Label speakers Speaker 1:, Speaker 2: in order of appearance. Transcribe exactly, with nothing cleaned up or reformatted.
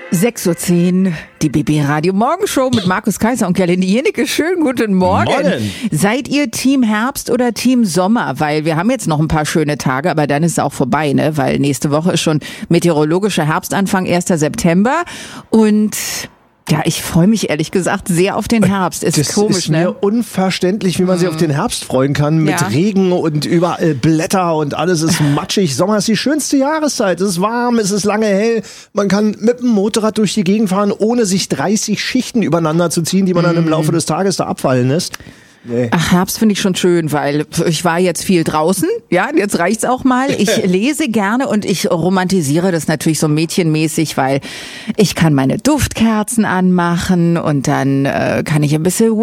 Speaker 1: sechs Uhr zehn, die B B Radio Morgenshow mit Markus Kaiser und Gerlinde Jennecke. Schönen guten Morgen.
Speaker 2: Morgen.
Speaker 1: Seid ihr Team Herbst oder Team Sommer? Weil wir haben jetzt noch ein paar schöne Tage, aber dann ist es auch vorbei, ne? Weil nächste Woche ist schon meteorologischer Herbstanfang, erster September. Und ja, ich freue mich ehrlich gesagt sehr auf den Herbst. Ist
Speaker 2: das
Speaker 1: komisch,
Speaker 2: ist mir
Speaker 1: ne?
Speaker 2: unverständlich, wie man sich auf den Herbst freuen kann. Mit
Speaker 1: Ja.
Speaker 2: Regen und überall Blätter und alles ist matschig. Sommer ist die schönste Jahreszeit. Es ist warm, es ist lange hell. Man kann mit dem Motorrad durch die Gegend fahren, ohne sich dreißig Schichten übereinander zu ziehen, die man dann im Laufe des Tages da abfallen lässt. Nee.
Speaker 1: Ach, Herbst finde ich schon schön, weil ich war jetzt viel draußen, ja, jetzt reicht's auch mal. Ich lese gerne und ich romantisiere das natürlich so mädchenmäßig, weil ich kann meine Duftkerzen anmachen und dann äh, kann ich ein bisschen